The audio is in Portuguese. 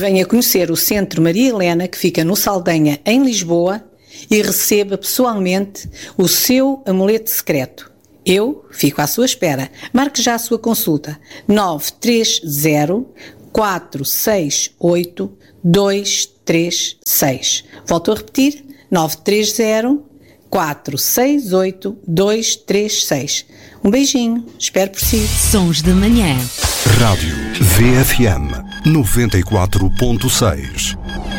Venha conhecer o Centro Maria Helena, que fica no Saldanha, em Lisboa, e receba pessoalmente o seu amuleto secreto. Eu fico à sua espera. Marque já a sua consulta. 930 468 236. Volto a repetir. 930 468 236. Um beijinho. Espero por si. Sons de Manhã. Rádio VFM 94.6.